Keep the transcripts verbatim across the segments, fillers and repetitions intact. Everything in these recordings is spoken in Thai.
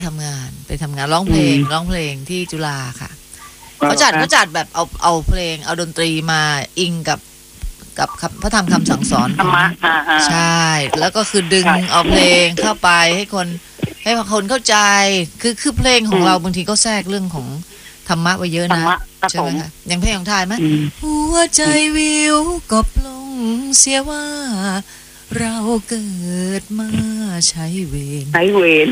ทำงานไปทำงานร้องเพลงร้องเพลงที่จุฬาค่ะเขาจัดเขาจัดแบบเอาเอาเพลงเอาดนตรีมาอิงกับกับพระธรรมคำสั่งสอนธรรมะใช่แล้วก็คือดึงเอาเพลงเข้าไปให้คนให้คนเข้าใจคือคือเพลงของเราบางทีก็แทรกเรื่องของธรรมะไว้เยอะนะใช่ไหมคะอย่างเพลงของไทยไหมหัวใจวิวก็ปลงเสียว่าเราเกิดมาใช้เวรใช้เวร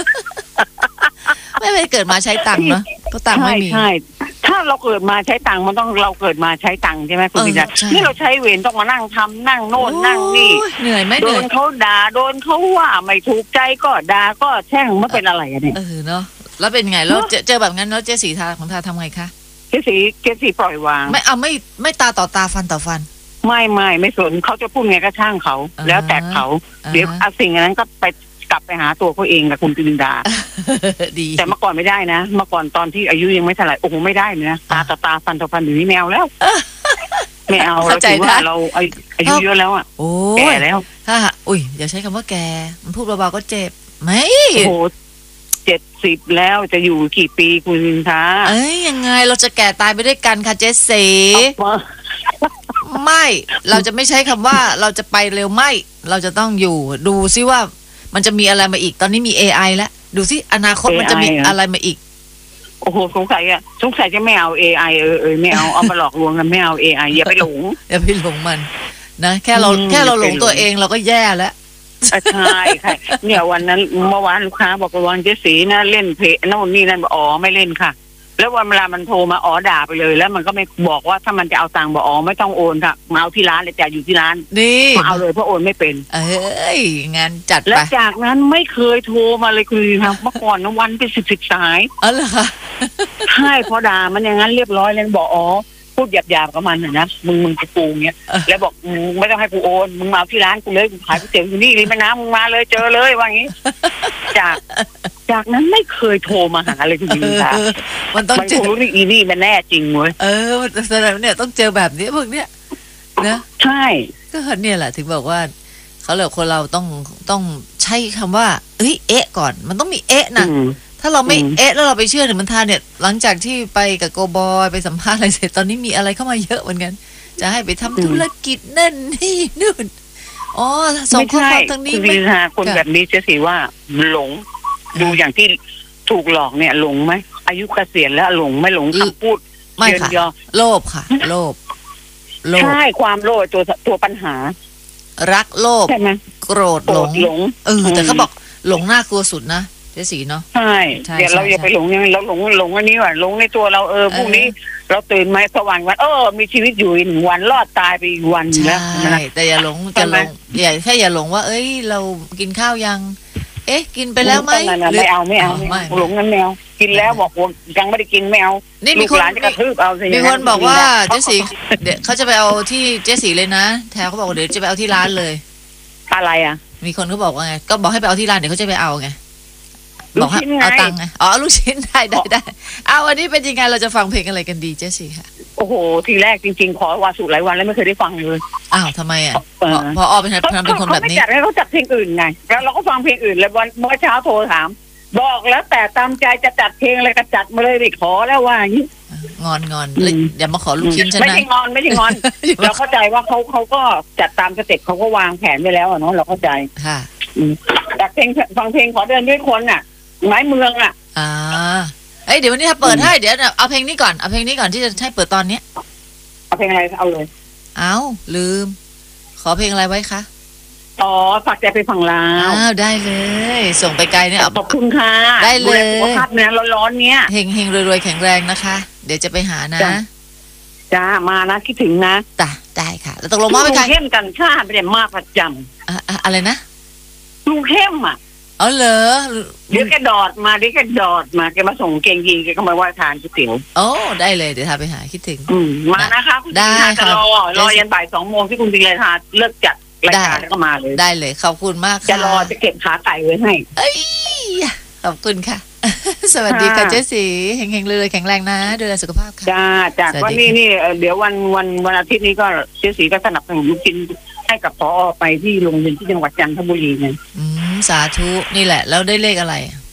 ไม่ไปเกิดมาใช้ตังค์เนาะเพราะตังค์ไม่มีใช่ถ้าเราเกิดมาใช้ตังค์มันต้องเราเกิดมาใช้ตังค์ใช่ไหมคุณพี่จ๊ะนี่เราใช้เวรต้องมานั่งทำนั่งโน่นนั่งนี่เหนื่อยไหมโดนเขาด่าโดนเขาว่าไม่ถูกใจก็ด่าก็แช่งมันเป็นอะไรอะเนี่ยเออเนาะแล้วเป็นไงแล้วเจอแบบนั้นแล้วเจ๊สีทาของทาทำไงคะเจ๊สีเจ๊สีปล่อยวางไม่เอาไม่ไม่ตาต่อตาฟันต่อฟันไม่ไม่ไม่สนเขาจะพูดไงก็ช่างเขาแล้วแต่เขาเดี๋ยวเอาสิ่งนั้นก็ไปกลับไปหาตัวเขาเองกับคุณปินดาดีแต่เมื่อก่อนไม่ได้นะเมื่อก่อนตอนที่อายุยังไม่เท่าไหร่โอ้โหไม่ได้นะตาต่อตาฟันต่อฟันอยู่นี่แมวแล้วไม่เอาเราถือว่าเราอายุเยอะแล้วอ่ะแก่แล้วถ้าอุ้ยอย่าใช้คำว่าแกมันพูดเบาๆก็เจ็บไหมโอ้โหเจ็ดสิบแล้วจะอยู่กี่ปีคุณลินทาเอ้ยยังไงเราจะแก่ตายไปด้วยกันค่ะเจสสีไม่เราจะไม่ใช้คำว่าเราจะไปเร็วไม่เราจะต้องอยู่ดูซิว่ามันจะมีอะไรมาอีกตอนนี้มี เอ ไอ แล้วดูซิอนาคตมันจะมีอะไรมาอีกโอ้โหสงสัยอ่ะสงสัยจะไม่เอา เอ ไอ เออเออไม่เอาเอามาหลอกลวงกันไม่เอา เอ ไอ อย่าไปหลงอย่าไปหลงมันนะแค่เราแค่เราหลงตัวเองเราก็แย่แล้วใช่ค่ะเนี่ยวันนั้นเมื่อวานลูกค้าบอกว่าวันเจสีนะเล่นเพลโน่นนี่นั่นอ๋อไม่เล่นค่ะแล้ววันเวลามันโทรมาอ๋อด่าไปเลยแล้วมันก็ไม่บอกว่าถ้ามันจะเอาตังค์บอกอ๋อไม่ต้องโอนค่ะมาเอาที่ร้านเลยจะอยู่ที่ร้านนี่มาเอาเลยเพราะโอนไม่เป็นเอ้ยงานจัดไปแล้วจากนั้นไม่เคยโทรมาเลยคือทำเมื่อก่อนวันเป็นสิบสิบสายอ๋อเหรอคะใช่พอด่ามันอย่างนั้นเรียบร้อยเลยบอกอ๋อพูดหยาบๆกับมันนะมึงมึงจะกูเงี้ยแล้วบอกไม่ต้องให้กูโอนมึงมาที่ร้านกูเลยกูขายก๋วยเตี๋ยวอยู่นี่ริมแม่น้ำมึงมาเลยเจอเลยว่างี้จากจากนั้นไม่เคยโทรมาหาเลยจริงๆค่ะมันต้องเจอรู้นี่อีนี่มันแน่จริงเว้ยเออแสดงเนี่ยต้องเจอแบบนี้พวกเนี้ยนะใช่ก็เนี่ยแหละถึงบอกว่าเขาเลยคนเราต้องต้องใช้คำว่าเอ้ยเอ๊ะก่อนมันต้องมีเอ๊ะนะถ้าเราไม่เอ๊ะแล้วเราไปเชื่อหนึ่งมันทานเนี่ยหลังจากที่ไปกับโกบอยไปสัมภาษณ์อะไรเสร็จตอนนี้มีอะไรเข้ามาเยอะเหมือนกันจะให้ไปทำธุรกิจนั่นนี่นู่นอ๋อส่งข้อความทางนี้ไม่ใช่คนแบบนี้จะสิว่าหลงดูอย่างที่ถูกหลอกเนี่ยหลงไหมอายุเกษียณแล้วหลงไม่หลงคำพูดไม่ค่ะโลภค่ะโลภใช่ความโลภตัวตัวปัญหารักโลภใช่ไหมโกรธหลงเออแต่เขาบอกหลงน่ากลัวสุดนะเจ๊สีเนาะใช่เดี๋ยวเราอย่าไปหลงยังเราหลงหลงอันนี้ว่ะหลงในตัวเราเออพรุ่งนี้เราตื่นมาสว่างวันเออมีชีวิตอยู่อีกหนึ่งวันรอดตายไปอีกวันแล้วใช่แต่อย่าหลงจะหลงอย่าแค่อย่าหลงว่าเอ้ยเรากินข้าวยังเอ๊ะกินไปแล้วไหมไม่เอาไม่เอาหลงงั้นแมวกินแล้วบอกว่ายังไม่ได้กินไม่เอานี่มีคนจะกระทืบเอาสิมีคนบอกว่าเจ๊สีเดี๋ยวเขาจะไปเอาที่เจ๊สีเลยนะแถวเขาบอกเดี๋ยวจะไปเอาที่ร้านเลยอะไรอ่ะมีคนเขาบอกว่าไงก็บอกให้ไปเอาที่ร้านเดี๋ยวเขาจะไปเอาไงบอกให้เอาตังค์ไงอ๋อลูกชิ้นได้ได้ได้เอาวันนี้เป็นยังไงเราจะฟังเพลงอะไรกันดีเจสี่ค่ะโอ้โหทีแรกจริงๆขอวาสุหลายวันแล้วไม่เคยได้ฟังเลยอ้าวทำไมอ่ะพอออเป็นเป็นคนแบบนี้เขาไม่จัดให้เขาจัดเพลงอื่นไงแล้วเราก็ฟังเพลงอื่นแล้ววันเมื่อเช้าโทรถามบอกแล้วแต่ตามใจจะจัดเพลงอะไรก็จัดมาเลยไม่ขอแล้วว่าอย่างนี้งอนงอนอย่ามาขอลูกชิ้นฉันนะไม่ใช่งอนไม่ใช่งอนเราเข้าใจว่าเขาเขาก็จัดตามสเต็ปเขาก็วางแผนไว้แล้วเนาะเราเข้าใจค่ะจากเพลงฟังเพลงขอเดินด้วยคนน่ะไม้เมืองอ่ะอ่าเอ้ยเดี๋ยววันนี้ถ้าเปิดให้เดี๋ยวเอาเพลงนี้ก่อนเอาเพลงนี้ก่อนที่จะให้เปิดตอนเนี้ยเอาเพลงอะไรเอาเลยเอาลืมขอเพลงอะไรไว้คะอ๋อฝากใจไปฝั่งลาวอ้าวได้เลยส่งไปไกลเนี่ยขอบคุณค่ะได้เลยสุขภาพเนี่ยร้อนๆเนี้ยเฮงเฮงรวยๆแข็งแรงนะคะเดี๋ยวจะไปหานะจ้ามานะคิดถึงนะจ้าได้ค่ะแล้วตกลงว่าไปใครเข้มกันชาไม่ได้มาประจำอะอะไรนะลุงเข้มอ่ะอ๋อเหรอเดี๋ยวแกดอดมาเดี๋ยวแกดอดมาแกมาส่งเกงยีนแกก็มาว่าทานก๋วยเตี๋ยวโอ้ได้เลยเดี๋ยวทาไปหาคิดถึงมานะคะคุณได้ค่ะรอรอยันบ่ายสองโมงที่คุณดิเลทาเลิกจัดรายการแล้วก็มาเลยได้เลยขอบคุณมากค่ะจะรอจะเก็บขาไก่ไว้ให้เอ้ยขอบคุณค่ะสวัสดีค่ะเจ๊สีเฮงเฮงเลยแข็งแรงนะดูแลสุขภาพค่ะจ้าจากวันนี้นี่เดี๋ยววันวันวันอาทิตย์นี้ก็เจ๊สีก็สนับสนุนลูกชิ้นให้กับผอไปที่โรงเรียนที่จังหวัดจันทบุรีไงอืมสาธุนี่แหละแล้วได้เลขอะไร